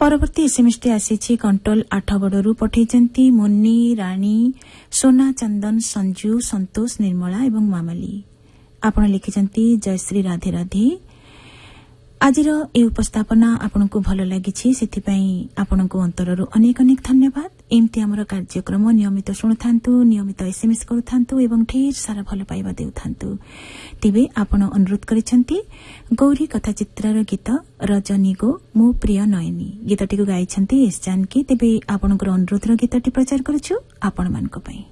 परवर्ती एसएमएसटी आसी कंट्रोल आठगड़ू पठाई मुन्नी राणी सोना चंदन संजू संतोष निर्मला एवं मामली आपण लिखिछंती जयश्री राधे राधे। आजिर ए उपस्थापना आपनको भलो लागिछि सेथिपई आपनको अंतररु अनेक अनेक धन्यवाद। एमती हमर कार्यक्रम नियमित सुनुथांतु नियमित एसएमएस करूथांतु एवं ढेर सारा भलो पाइबा देउथांतु। तेबे आपण अनुरोध करिसंती गौरी कथा चित्रर गीत रजनी गो मो प्रिय नयनी गीतटी को गाइछंती एस जानकी। तेबे आपनकर अनुरोधर गीतटी प्रचार करूछु आपण मानको पई।